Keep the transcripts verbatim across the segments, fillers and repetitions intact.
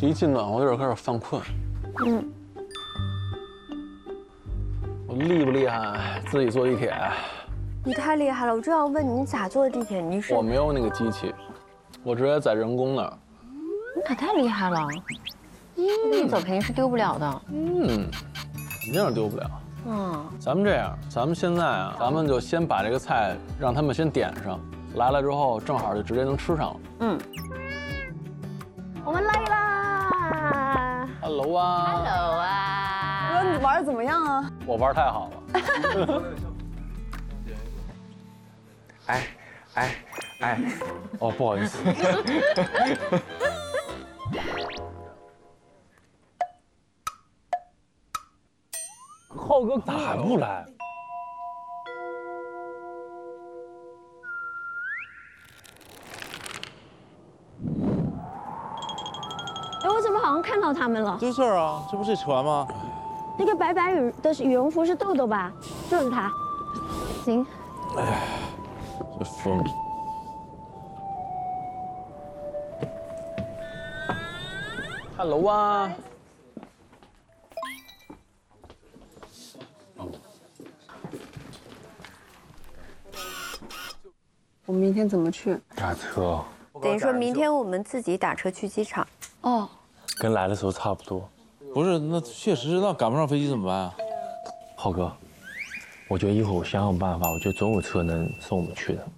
一进暖和地儿开始犯困。嗯。我厉不厉害？自己坐地铁。 你太厉害了！我正要问你，你咋坐的地铁？你是？ 我没有那个机器，我直接在人工那儿。 你可太厉害了！我跟你走肯定是丢不了的。 嗯，肯定是丢不了。嗯，咱们这样，咱们现在啊，咱们就先把这个菜让他们先点上，来了之后正好就直接能吃上了。嗯。 我们来啦 ！Hello 啊 ！Hello 啊！ 哥，你玩的怎么样啊？ 我玩太好了。 哎，哎，哎，哦，不好意思。 浩哥咋还不来？ 哎，我怎么好像看到他们了？ 这事儿啊，这不是船吗？ 那个白白羽的羽绒服是豆豆吧？就是他。行。哎呀， 这疯。Hello 啊。 我们明天怎么去？ 打车。 等于说明天我们自己打车去机场。 哦， 跟来的时候差不多。不是，那确实，那赶不上飞机怎么办啊？浩哥，我觉得一会儿我想想办法，我觉得总有车能送我们去的。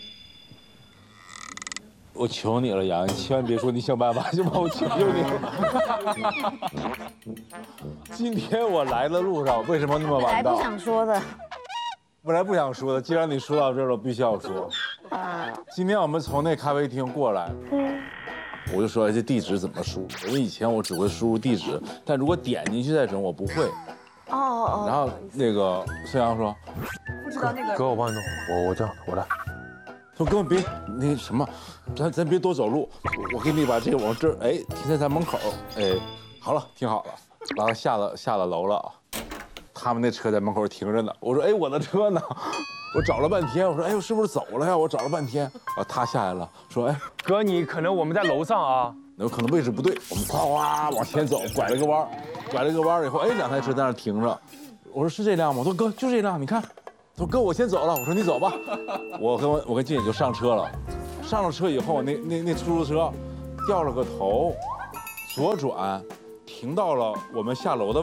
我求你了，杨，你千万别说你想办法，行吗？我求求你了。今天我来的路上为什么那么晚到？ 本来不想说的。 本来不想说的，既然你说到这儿了，必须要说。今天我们从那咖啡厅过来，我就说这地址怎么输？因为以前我只会输入地址，但如果点进去再整，我不会。 哦哦。 然后那个孙杨说， 不知道那个。 哥，我帮你弄，我我这样，我来。说哥别那什么，咱咱别多走路，我给你把这个往这儿，哎，停在咱门口，哎，好了，停好了，然后下了下了楼了。他们那车在门口停着呢，我说哎我的车呢？我找了半天，我说哎我是不是走了呀？我找了半天，啊他下来了，说哎哥你可能我们在楼上啊， 有可能位置不对，我们哗哗往前走，拐了个弯，拐了个弯以后，哎两台车在那停着，我说是这辆吗？我说哥就这辆，你看，他说哥我先走了，我说你走吧，我跟我跟静姐就上车了，上了车以后那那那出租车掉了个头，左转，停到了我们下楼的